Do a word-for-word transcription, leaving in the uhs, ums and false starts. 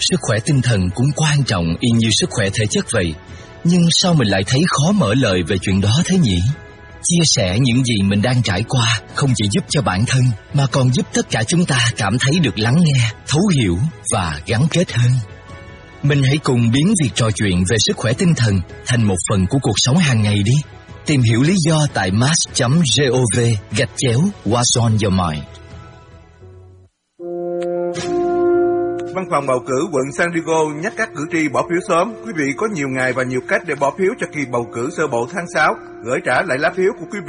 sức khỏe tinh thần cũng quan trọng y như sức khỏe thể chất vậy. Nhưng sao mình lại thấy khó mở lời về chuyện đó thế nhỉ? Chia sẻ những gì mình đang trải qua không chỉ giúp cho bản thân mà còn giúp tất cả chúng ta cảm thấy được lắng nghe, thấu hiểu và gắn kết hơn. Mình hãy cùng biến việc trò chuyện về sức khỏe tinh thần thành một phần của cuộc sống hàng ngày đi. Tìm hiểu lý do tại mass chấm gov gạch chéo What's on your mind. Văn phòng bầu cử quận San Diego nhắc các cử tri bỏ phiếu sớm. Quý vị có nhiều ngày và nhiều cách để bỏ phiếu cho kỳ bầu cử sơ bộ tháng sáu. Gửi trả lại lá phiếu của quý vị